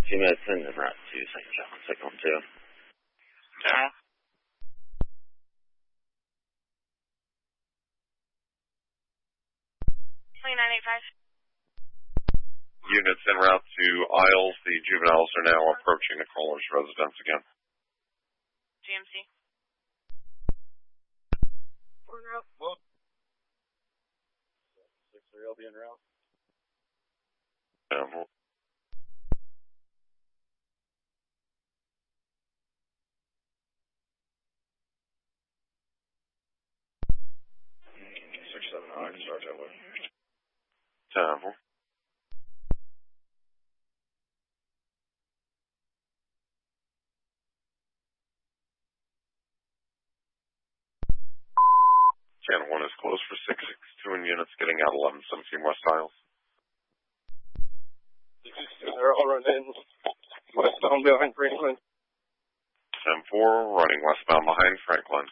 2 minutes in and route to St. John, 612. Yeah. 2985. Units en route to Isles. The juveniles are now approaching the caller's residence again. GMC. We're en route. Well, 6-3, I'll be en route. Yeah. 6-7, I can start that way. 10-4. Channel 1 is closed for 662 and units getting out 1117 West Isles. 662, they're all running westbound behind Franklin. 10-4, running westbound behind Franklin.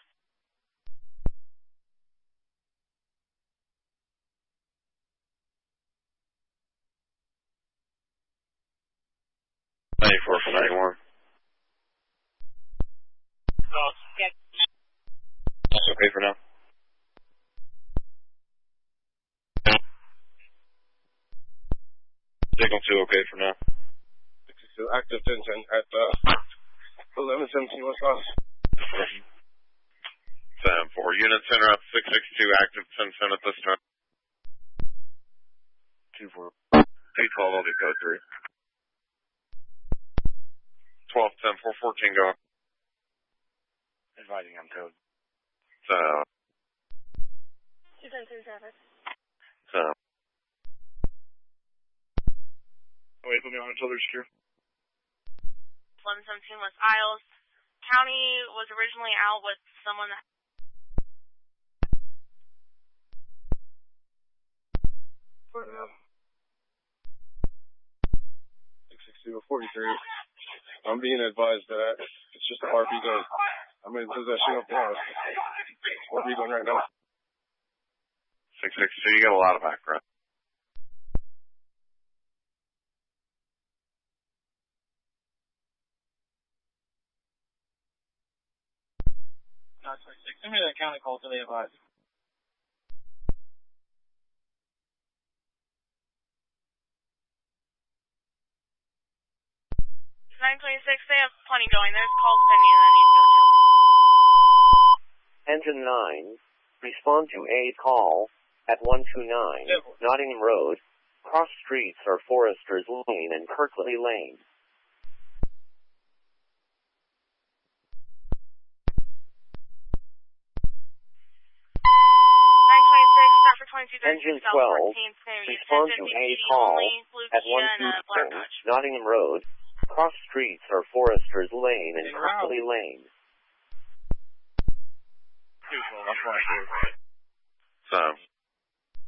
For 91. Okay for now. Signal 2 okay for now. 662, active 1010 at 1117 West Isles. 10-4, units en route 662, active 1010 at this time. 2-4. 812, I'll do code 3. 12, 10, 4, 14, go. Advising on code. 210 traffic. Wait, put me on until they're secure. 1117 West Isles. County was originally out with someone that... Right now. 662 or 43. I'm being advised that it's just a RP gun. I'm in possession of one. RP gun right now. 662, you got a lot of background. Not 26. Send me that county call to the advice. 926, they have plenty going. There's calls pending that I need to go to. Engine 9, respond to a call at 129 Nottingham Road. Cross streets are Foresters Lane and Kirkley Lane. Engine 12, respond to a call at 129 Nottingham Road. Cross streets are Foresters Lane and Kirkley Lane. 212, I'm fine.